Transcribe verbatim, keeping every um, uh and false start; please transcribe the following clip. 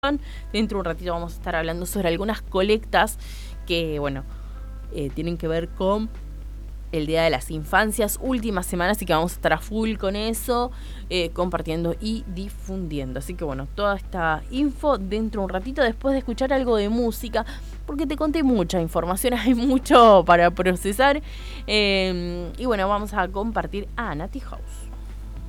Dentro de un ratito vamos a estar hablando sobre algunas colectas que, bueno, eh, tienen que ver con el Día de las Infancias, última semana, así que vamos a estar a full con eso, eh, compartiendo y difundiendo. Así que bueno, toda esta info dentro de un ratito, después de escuchar algo de música, porque te conté mucha información, hay mucho para procesar. Eh, y bueno, vamos a compartir a Nati House.